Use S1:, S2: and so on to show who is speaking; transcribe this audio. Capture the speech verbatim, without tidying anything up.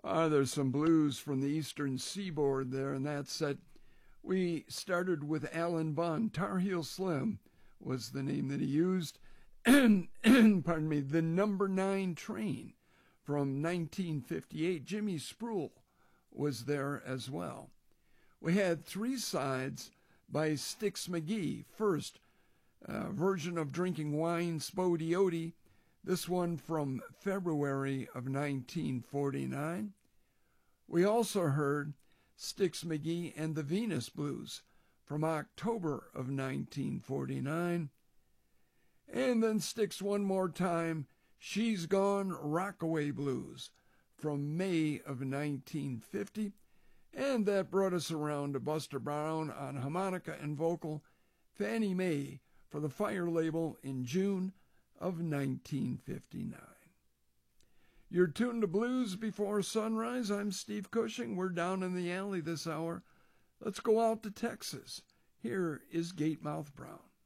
S1: Uh, there's some blues from the eastern seaboard there in that set. We started with Alan Bunn. Tar Heel Slim was the name that he used. Pardon me, The Number Nine Train from nineteen fifty-eight. Jimmy Spruill was there as well. We had three sides by Styx McGee. First, uh, version of Drinking Wine, Spody Odie. This one from February of nineteen forty-nine. We also heard Styx McGee and the Venus Blues from October of nineteen forty-nine. And then Styx one more time, She's Gone Rockaway Blues from May of nineteen fifty. And that brought us around to Buster Brown on harmonica and vocal, Fannie Mae for the Fire label in June of nineteen fifty-nine. You're tuned to Blues Before Sunrise. I'm Steve Cushing. We're down in the alley this hour. Let's go out to Texas. Here is Gatemouth Brown.